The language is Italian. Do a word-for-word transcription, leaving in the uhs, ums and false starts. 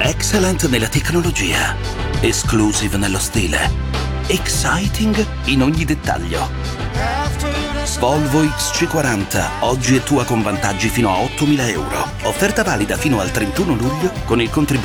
Excellent nella tecnologia, exclusive nello stile, exciting in ogni dettaglio. Volvo X C quaranta, oggi è tua con vantaggi fino a ottomila euro. Offerta valida fino al trentuno luglio con il contributo